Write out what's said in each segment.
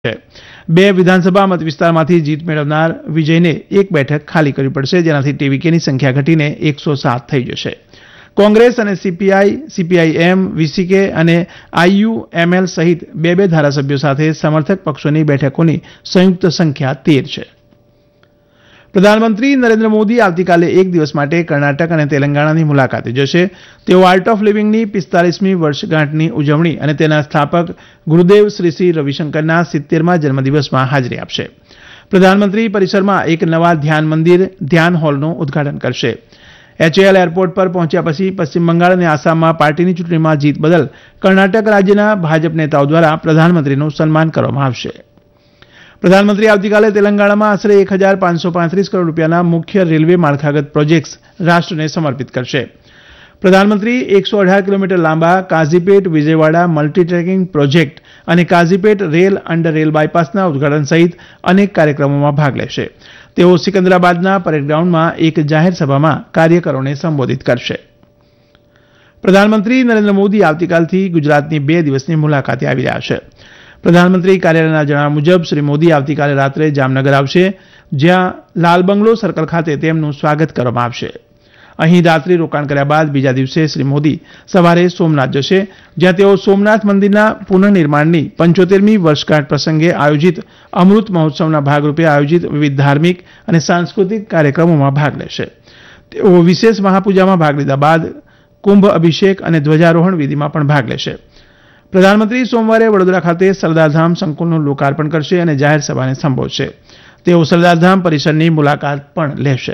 છે। 2 વિધાનસભા મત વિસ્તારમાંથી જીત મેળવનાર વિજયને એક બેઠક ખાલી કરવી પડશે, જેનાથી ટીવીકેની સંખ્યા ઘટીને 107 થઈ જશે। કોંગ્રેસ અને સીપીઆઈ, સીપીઆઈએમ, વીસીકે અને આઈયુએમએલ સહિત 2 ધારાસભ્યો સાથે સમર્થક પક્ષોની બેઠકોની સંયુક્ત સંખ્યા 13 છે। પ્રધાનમંત્રી નરેન્દ્ર મોદી આવતીકાલે એક દિવસ માટે કર્ણાટક અને તેલંગાણાની મુલાકાતે જશે। તેઓ આર્ટ ઓફ લિવિંગની 45મી વર્ષગાંઠની ઉજવણી અને તેના સ્થાપક ગુરુદેવ શ્રી શ્રી રવિશંકરના 70મા જન્મદિવસમાં હાજરી આપશે। પ્રધાનમંત્રી પરિસરમાં એક નવા ધ્યાન મંદિર, ધ્યાન હોલનું ઉદ્ઘાટન કરશે। એચએએલ એરપોર્ટ પર પહોંચ્યા પછી પશ્ચિમ બંગાળ અને આસામમાં પાર્ટીની ચૂંટણીમાં જીત બદલ કર્ણાટક રાજ્યના ભાજપ નેતાઓ દ્વારા પ્રધાનમંત્રીનું સન્માન કરવામાં આવશે। પ્રધાનમંત્રી આવતીકાલે તેલંગાણામાં આશરે 1535 કરોડ રૂપિયાના મુખ્ય રેલવે માળખાગત પ્રોજેક્ટ્સ રાષ્ટ્રને સમર્પિત કરશે। પ્રધાનમંત્રી 118 કિલોમીટર લાંબા કાઝીપેટ વિજયવાડા મલ્ટી ટ્રેકિંગ પ્રોજેક્ટ અને કાઝીપેટ રેલ અંડર રેલ બાયપાસના ઉદ્ઘાટન સહિત અનેક કાર્યક્રમોમાં ભાગ લેશે। તેઓ સિકંદરાબાદના પરેડ ગ્રાઉન્ડમાં એક જાહેર સભામાં કાર્યકરોને સંબોધિત કરશે। પ્રધાનમંત્રી નરેન્દ્ર મોદી આવતીકાલથી ગુજરાતની 2 દિવસની મુલાકાતે આવી રહ્યા છે। પ્રધાનમંત્રી કાર્યાલયના જણાવ્યા મુજબ શ્રી મોદી આવતીકાલે રાત્રે જામનગર આવશે, જ્યાં લાલ બંગલો સર્કલ ખાતે તેમનું સ્વાગત કરવામાં આવશે। અહીં રાત્રિ રોકાણ કર્યા બાદ બીજા દિવસે શ્રી મોદી સવારે સોમનાથ જશે, જ્યાં તેઓ સોમનાથ મંદિરના પુનઃનિર્માણની 75મી વર્ષગાંઠ પ્રસંગે આયોજિત અમૃત મહોત્સવના ભાગરૂપે આયોજિત વિવિધ ધાર્મિક અને સાંસ્કૃતિક કાર્યક્રમોમાં ભાગ લેશે। તેઓ વિશેષ મહાપૂજામાં ભાગ લીધા બાદ કુંભ અભિષેક અને ધ્વજારોહણ વિધિમાં પણ ભાગ લેશે। પ્રધાનમંત્રી સોમવારે વડોદરા ખાતે સરદારધામ સંકુલનું લોકાર્પણ કરશે અને જાહેર સભાને સંબોધશે। તેઓ સરદારધામ પરિસરની મુલાકાત પણ લેશે।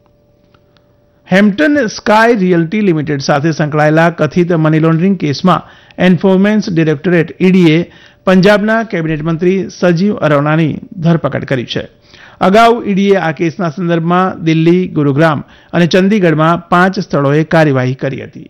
હેમ્પટન સ્કાય રિયલ્ટી લિમિટેડ સાથે સંકળાયેલા કથિત મની લોન્ડરિંગ કેસમાં એન્ફોર્સમેન્ટ ડિરેક્ટોરેટ ઈડીએ પંજાબના કેબિનેટ મંત્રી સજીવ અરોરાની ધરપકડ કરી છે। અગાઉ ઈડીએ આ કેસના સંદર્ભમાં દિલ્હી, ગુરુગ્રામ અને ચંદીગઢમાં 5 સ્થળોએ કાર્યવાહી કરી હતી।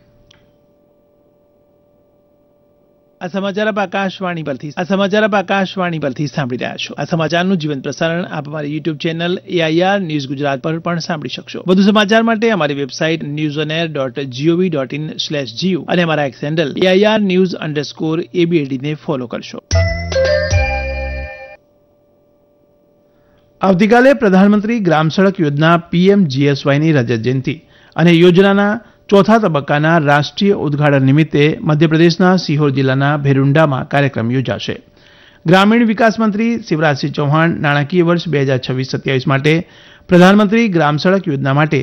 આ સમાચાર આપ આકાશવાણી પરથી સાંભળી રહ્યા છો। આ સમાચારનું જીવંત પ્રસારણ આપ અમારી YouTube channel AIR news Gujarat પર પણ સાંભળી શકશો। વધુ સમાચાર માટે અમારી વેબસાઇટ newsonair.gov.in/gu અને અમારા એક્સ હેન્ડલ AIR_news_ABAD ને ફોલો કરશો। આવતીકાલે પ્રધાનમંત્રી ગ્રામ સડક યોજના PMGSYની રજત જયંતિ અને યોજનાના ચોથા તબક્કાના રાષ્ટ્રીય ઉદ્ઘાટન નિમિત્તે મધ્યપ્રદેશના સિહોર જિલ્લાના ભેરુંડામાં કાર્યક્રમ યોજાશે। ગ્રામીણ વિકાસ મંત્રી શિવરાજસિંહ ચૌહાણ નાણાકીય વર્ષ 2026-27 માટે પ્રધાનમંત્રી ગ્રામ સડક યોજના માટે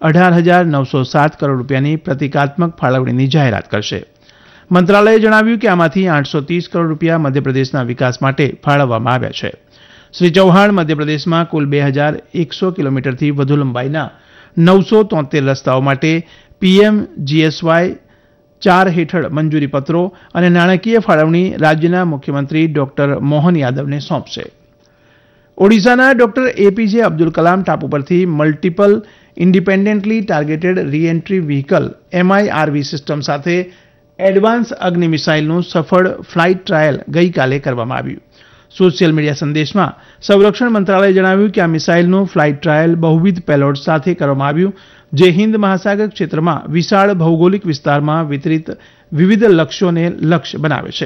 18,907 કરોડ રૂપિયાની પ્રતિકાત્મક ફાળવણીની જાહેરાત કરશે। મંત્રાલયે જણાવ્યું કે આમાંથી 830 કરોડ રૂપિયા મધ્યપ્રદેશના વિકાસ માટે ફાળવવામાં આવ્યા છે। શ્રી ચૌહાણ મધ્યપ્રદેશમાં કુલ 2,100 કિલોમીટરથી વધુ લંબાઈના 973 રસ્તાઓ માટે PMGSY 4 હેઠળ મંજૂરી પત્રો અને નાણાકીય ફાળવણી રાજ્યના મુખ્યમંત્રી ડોક્ટર મોહન યાદવને સોંપશે। ઓડિશાના ડોક્ટર APJ અબ્દુલ કલામ ટાપુ પરથી multiple independently targeted re-entry vehicle MIRV system સાથે એડવાન્સ અગ્નિ મિસાઇલનું સફળ ફ્લાઇટ ટ્રાયલ ગઈકાલે કરવામાં આવ્યું। સોશિયલ મીડિયા સંદેશમાં સંરક્ષણ મંત્રાલયે જણાવ્યું કે આ મિસાઇલનું ફ્લાઇટ ટ્રાયલ બહુવિધ પેલોડ સાથે કરવામાં આવ્યું, જે હિન્દ મહાસાગર ક્ષેત્રમાં વિશાળ ભૌગોલિક વિસ્તારમાં વિતરિત વિવિધ લક્ષ્યોને લક્ષ્ય બનાવે છે।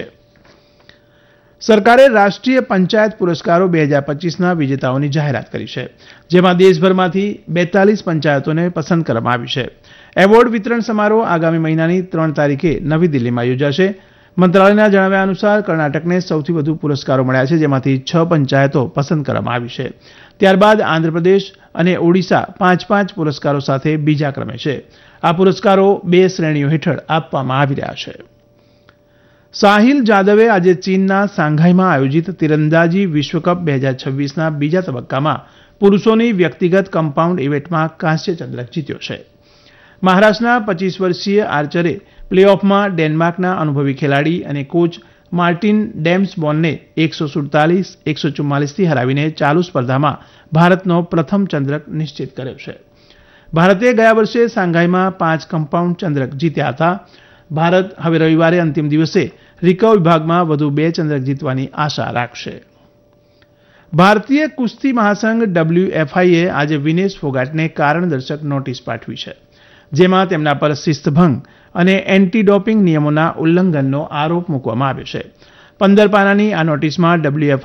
સરકારે રાષ્ટ્રીય પંચાયત પુરસ્કારો 2025ના વિજેતાઓની જાહેરાત કરી છે, જેમાં દેશભરમાંથી 42 પંચાયતોને પસંદ કરવામાં આવી છે। એવોર્ડ વિતરણ સમારોહ આગામી મહિનાની 3 તારીખે નવી દિલ્હીમાં યોજાશે। મંત્રાલયના જણાવ્યા અનુસાર કર્ણાટકને સૌથી વધુ પુરસ્કારો મળ્યા છે, જેમાંથી 6 પંચાયતો પસંદ કરવામાં આવી છે। ત્યારબાદ આંધ્રપ્રદેશ અને ઓડિશા 5-5 પુરસ્કારો સાથે બીજા ક્રમે છે। આ પુરસ્કારો 2 શ્રેણીઓ હેઠળ આપવામાં આવી રહ્યા છે। સાહિલ જાદવે આજે ચીનના સાંઘાઈમાં આયોજિત તીરંદાજી વિશ્વકપ 2026ના બીજા તબક્કામાં પુરુષોની વ્યક્તિગત કમ્પાઉન્ડ ઇવેન્ટમાં કાંસ્ય ચંદ્રક જીત્યો છે। મહારાષ્ટ્રના 25 વર્ષીય આર્ચરે પ્લેઓફમાં ડેનમાર્કના અનુભવી ખેલાડી અને કોચ માર્ટિન ડેમ્સબોનને 147-144 થી હરાવીને ચાલુ સ્પર્ધામાં ભારતનો પ્રથમ ચંદ્રક નિશ્ચિત કર્યો છે। ભારતે ગયા વર્ષે સાંઘાઈમાં 5 કમ્પાઉન્ડ ચંદ્રક જીત્યા હતા। ભારત હવે રવિવારે અંતિમ દિવસે રિકર્વ વિભાગમાં વધુ 2 ચંદ્રક જીતવાની આશા રાખશે। ભારતીય કુસ્તી મહાસંઘ WFIએ આજે વિનેશ ફોગાટને કારણદર્શક નોટિસ પાઠવી છે, જેમાં તેમના પર શિસ્તભંગ અને એન્ટી ડોપિંગ નિયમોના ઉલ્લંઘનનો આરોપ મૂકવામાં આવ્યો છે। 15 પાનાની આ નોટિસમાં WFI